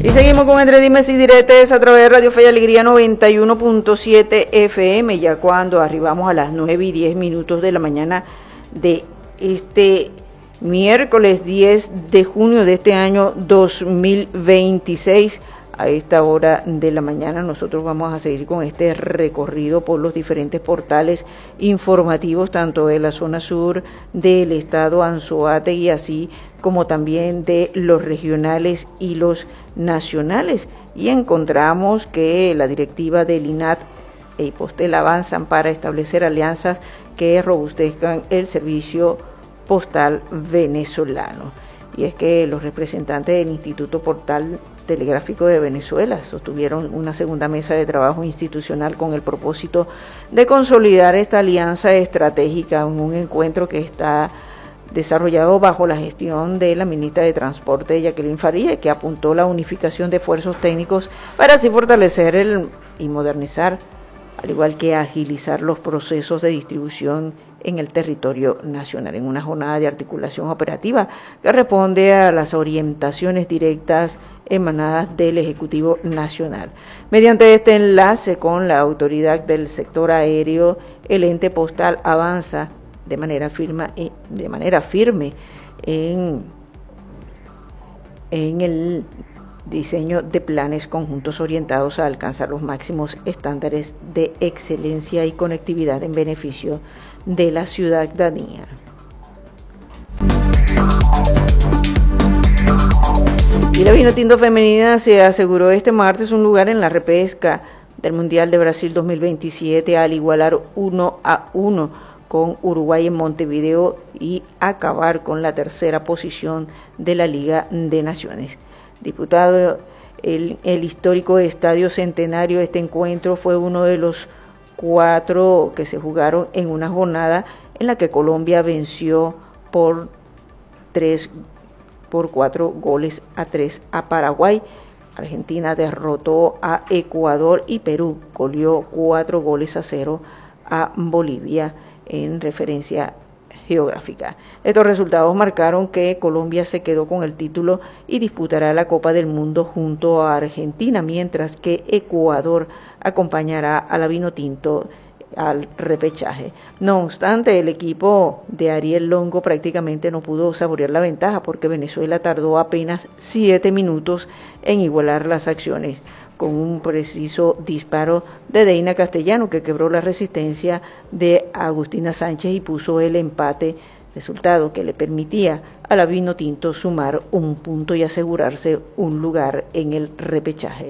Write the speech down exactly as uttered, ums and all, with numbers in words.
Y seguimos con Entre Dimes y Diretes a través de Radio Fe y Alegría noventa y uno punto siete F M, ya cuando arribamos a las nueve y diez minutos de la mañana de este miércoles diez de junio de este año dos mil veintiséis. A esta hora de la mañana nosotros vamos a seguir con este recorrido por los diferentes portales informativos, tanto de la zona sur del estado Anzoátegui, así como también de los regionales y los nacionales. Y encontramos que la directiva del I N A T e Hipostel avanzan para establecer alianzas que robustezcan el servicio postal venezolano. Y es que los representantes del Instituto Postal Telegráfico de Venezuela sostuvieron una segunda mesa de trabajo institucional con el propósito de consolidar esta alianza estratégica en un encuentro que está desarrollado bajo la gestión de la ministra de Transporte, Jacqueline Faría, que apuntó la unificación de esfuerzos técnicos para así fortalecer el, y modernizar, al igual que agilizar los procesos de distribución en el territorio nacional, en una jornada de articulación operativa que responde a las orientaciones directas emanadas del Ejecutivo Nacional. Mediante este enlace con la autoridad del sector aéreo, el ente postal avanza de manera firme, de manera firme en, en el diseño de planes conjuntos orientados a alcanzar los máximos estándares de excelencia y conectividad en beneficio de la ciudadanía. Y la Vinotinto femenina se aseguró este martes un lugar en la repesca del Mundial de Brasil dos mil veintisiete al igualar uno a uno con Uruguay en Montevideo y acabar con la tercera posición de la Liga de Naciones. Disputado el, el histórico Estadio Centenario, este encuentro fue uno de los cuatro que se jugaron en una jornada en la que Colombia venció por tres por cuatro goles a tres a Paraguay. Argentina derrotó a Ecuador y Perú goleó cuatro goles a cero a Bolivia en referencia geográfica. Estos resultados marcaron que Colombia se quedó con el título y disputará la Copa del Mundo junto a Argentina, mientras que Ecuador acompañará a la Vinotinto al repechaje. No obstante, el equipo de Ariel Longo prácticamente no pudo saborear la ventaja porque Venezuela tardó apenas siete minutos en igualar las acciones, con un preciso disparo de Deina Castellano que quebró la resistencia de Agustina Sánchez y puso el empate, resultado que le permitía a la Vinotinto sumar un punto y asegurarse un lugar en el repechaje.